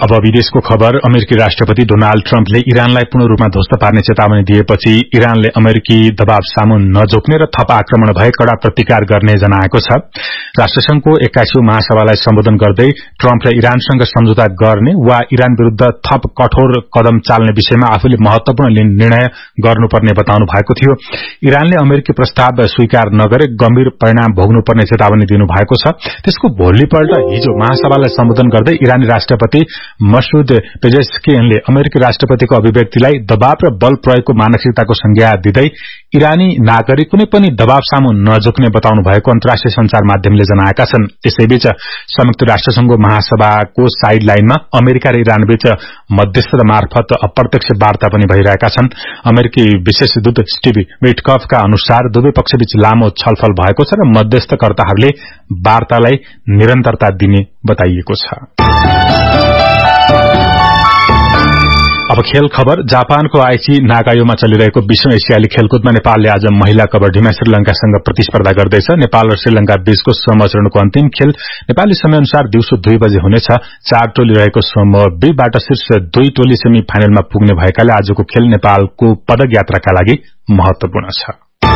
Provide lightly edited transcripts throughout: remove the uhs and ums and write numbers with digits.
अब विदेशको खबर। अमेरिकी राष्ट्रपति डोनाल्ड ट्रम्पले इरानलाई पूर्ण रूपमा ध्वस्त पार्ने चेतावनी दिएपछि इरानले अमेरिकी दबाव सामु नझोक्ने र थप आक्रमण भए कड़ा प्रतिकार गर्ने जनाएको छ। राष्ट्रसंघको 21औं महासभालाई सम्बोधन गर्दै ट्रम्पले इरानसँग सम्झौता गर्ने वा इरान विरूद्ध थप कठोर कदम चाल्ने विषयमा आफूले महत्वपूर्ण निर्णय गर्नुपर्ने बताउनु भएको थियो। इरानले अमेरिकी प्रस्ताव स्वीकार नगरे गम्भीर परिणाम भोग्नुपर्ने चेतावनी दिनु भएको छ। त्यसको भोलिपल्ट हिजो महासभालाई सम्बोधन गर्दै इरानी राष्ट्रपति मसूद पेजेस्कियनले अमेरिकी राष्ट्रपतिको अभिव्यक्तिलाई दबाव र बल प्रयोगको मानसिकताको संज्ञा दिँदै इरानी नागरिक कुनै पनि दबाव सामु नझुक्ने बताउनु भएको अन्तर्राष्ट्रिय संचार माध्यमले जनाएका छन्। यसैबीच संयुक्त राष्ट्रसंघको महासभाको साइड लाइनमा अमेरिका र इरानबीच मध्यस्थता मार्फत अप्रत्यक्ष वार्ता पनि भइरहेका छन्। अमेरिकी विशेष दूत स्टिभ विटकफका अनुसार दुवै पक्षबीच लामो छलफल भएको छ र मध्यस्थकर्ताहरूले वार्तालाई निरन्तरता दिने बताइएको छ। अब खेल खबर। जापानको आइची नागायोमा चलिरहेको विश्व एसियाली खेलकुदमा नेपालले आज महिला कबड्डीमा श्रीलंकासँग प्रतिस्पर्धा गर्दैछ। नेपाल र श्रीलंका बीचको समूह चरणको अन्तिम खेल नेपाली समय अनुसार दिउँसो 2 बजे हुनेछ। 4 टोली रहेको समूह बी बाट शीर्ष 2 टोली सेमी फाइनलमा पुग्ने भएकाले आजको खेल नेपालको पदक यात्राका लागि महत्वपूर्ण छ।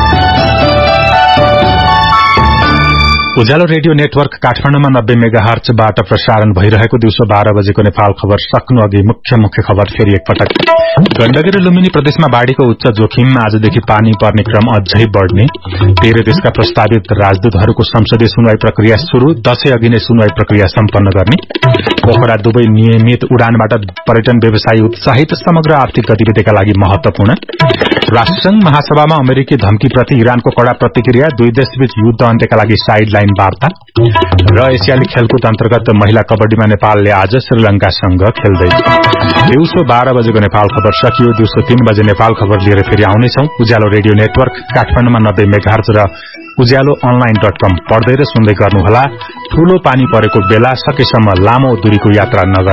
उज्यालो रेडियो नेटवर्क काठमाडौँमा 90 मेगाहर्जबाट प्रसारण भइरहेको दिउँसो 12 बजेको नेपाल खबर सक्नु अघि मुख्य खबर फेरि एकपटक। गण्डकी र लुम्बिनी प्रदेशमा बाढ़ीको उच्च जोखिममा आजदेखि पानी पर्ने क्रम अझै बढ़ने। 13 देशका प्रस्तावित राजदूतहरूको संसदीय सुनवाई प्रक्रिया शुरू। 10 अघि नै सुनवाई प्रक्रिया सम्पन्न गर्ने। पोखरा दुवै नियमित उडानबाट पर्यटन व्यवसायी उत्साहित। समग्र आर्थिक गतिविधिका लागि महत्वपूर्ण। राष्ट्रसंघ महासभामा अमेरिकी धम्कीप्रति इरानको कड़ा प्रतिक्रिया। 2 देशबीच युद्ध अन्त्यका लागि साइड लाइन वार्ता। र एसियाली खेलकुद अन्तर्गत महिला कबड्डीमा नेपालले आज श्रीलंकासँग खेल्दैछ। दिउँसो 12 बजेको नेपाल खबर सकियो। दिउँसो 3 बजे नेपाल खबर लिएर फेरि आउनेछौं। उज्यालो रेडियो नेटवर्क काठमाडौँमा 90 मेगाहर्ज र उज्यालो online.com पढ्दै र सुन्दै गर्नुहोला। ठूलो पानी परेको बेला सकेसम्म लामो दूरीको यात्रा नगर।